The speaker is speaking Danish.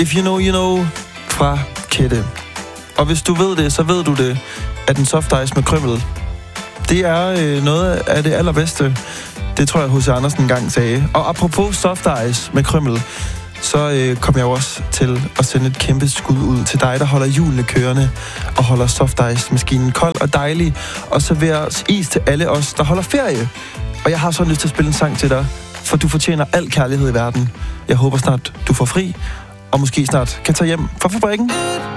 If you know, you know fra Kette. Og hvis du ved det, så ved du det, at en soft ice med krymmel, det er noget af det allerbedste. Det tror jeg, H.C. Andersen engang sagde. Og apropos soft ice med krymmel, så kom jeg jo også til at sende et kæmpe skud ud til dig, der holder hjulene kørende og holder soft ice-maskinen kold og dejlig og serverer is til alle os, der holder ferie. Og jeg har så lyst til at spille en sang til dig, for du fortjener al kærlighed i verden. Jeg håber snart, du får fri, og måske snart kan tage hjem fra fabrikken.